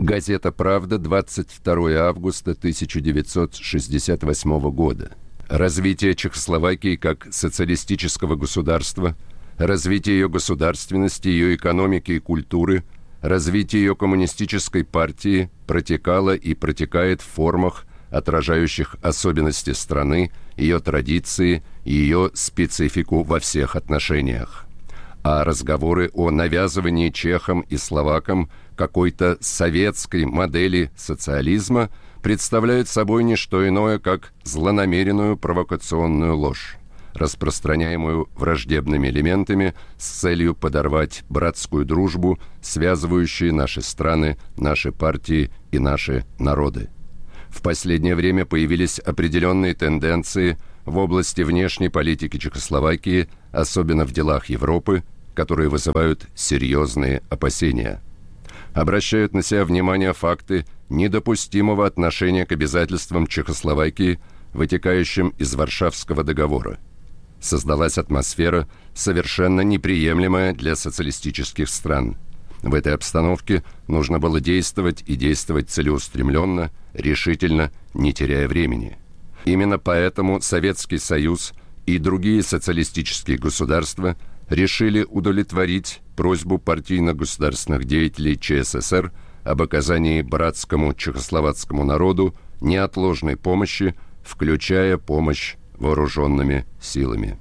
Газета «Правда», 22 августа 1968 года. Развитие Чехословакии как социалистического государства, развитие ее государственности, ее экономики и культуры, развитие ее коммунистической партии протекало и протекает в формах, отражающих особенности страны, ее традиции и ее специфику во всех отношениях. А разговоры о навязывании чехам и словакам какой-то советской модели социализма представляют собой не что иное, как злонамеренную провокационную ложь, распространяемую враждебными элементами с целью подорвать братскую дружбу, связывающую наши страны, наши партии и наши народы. В последнее время появились определенные тенденции в области внешней политики Чехословакии, особенно в делах Европы, которые вызывают серьезные опасения. Обращают на себя внимание факты недопустимого отношения к обязательствам Чехословакии, вытекающим из Варшавского договора. Создалась атмосфера, совершенно неприемлемая для социалистических стран. В этой обстановке нужно было действовать и действовать целеустремленно, решительно, не теряя времени. Именно поэтому Советский Союз и другие социалистические государства решили удовлетворить просьбу партийно-государственных деятелей ЧССР об оказании братскому чехословацкому народу неотложной помощи, включая помощь вооруженными силами.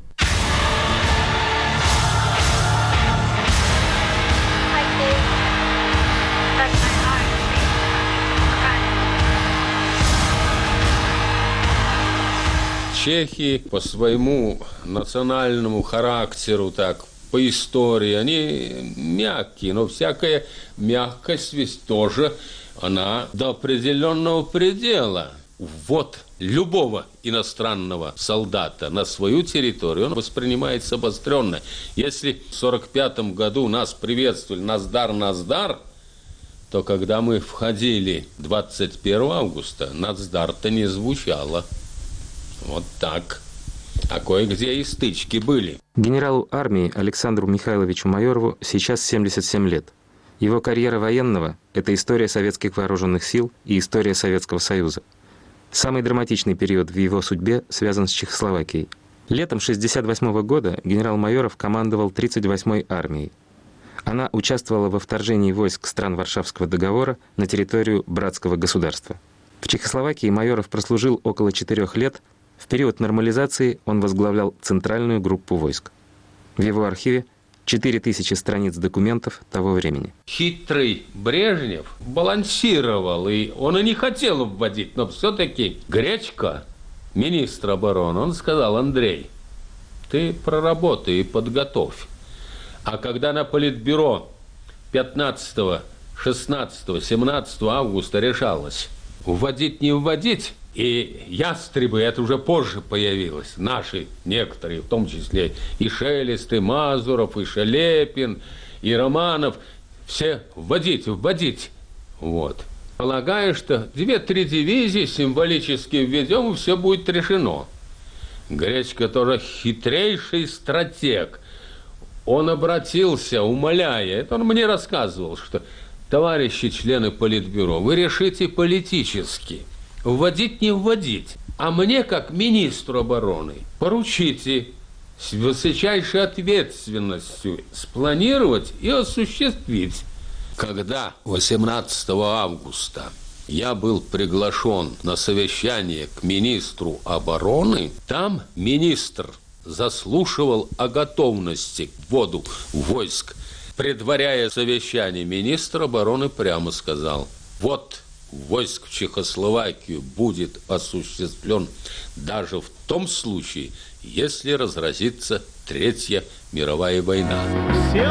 Чехи по своему национальному характеру, так, по истории, они мягкие, но всякая мягкость ведь тоже, она до определенного предела. Вот любого иностранного солдата на свою территорию он воспринимается обостренно. Если в 1945 году нас приветствовали «Наздар», то когда мы входили 21 августа, «Наздар»-то не звучало. Вот так. А кое-где и стычки были. Генералу армии Александру Михайловичу Майорову сейчас 77 лет. Его карьера военного – это история советских вооруженных сил и история Советского Союза. Самый драматичный период в его судьбе связан с Чехословакией. Летом 1968 года генерал Майоров командовал 38-й армией. Она участвовала во вторжении войск стран Варшавского договора на территорию братского государства. В Чехословакии Майоров прослужил около 4 лет. В период нормализации он возглавлял центральную группу войск. В его архиве 4000 страниц документов того времени. Хитрый Брежнев балансировал, и он и не хотел вводить, но все-таки Гречко, министр обороны, он сказал: Андрей, ты проработай и подготовь. А когда на Политбюро 15, 16, 17 августа решалось, вводить, не вводить, и ястребы, это уже позже появилось, наши некоторые, в том числе и Шелест, и Мазуров, и Шелепин, и Романов, все вводить. Вот. Полагаю, что 2-3 дивизии символически введем, и все будет решено. Гречко тоже хитрейший стратег. Он обратился, умоляя, это он мне рассказывал, что товарищи члены Политбюро, вы решите политически. Вводить, не вводить. А мне, как министру обороны, поручите с высочайшей ответственностью спланировать и осуществить. Когда 18 августа я был приглашен на совещание к министру обороны, там министр заслушивал о готовности к вводу войск. Предваряя совещание, министр обороны прямо сказал: вот войск в Чехословакию будет осуществлен даже в том случае, если разразится Третья мировая война.